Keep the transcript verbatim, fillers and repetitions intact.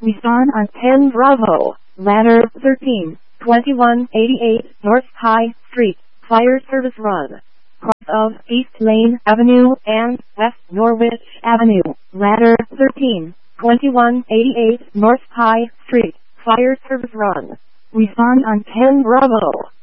Respond on ten Bravo, ladder thirteen, twenty-one eighty-eight North High Street, Fire Service Run. Cross of East Lane Avenue and West Norwich Avenue, ladder thirteen, twenty-one eighty-eight North High Street, Fire Service Run. Respond on ten Bravo.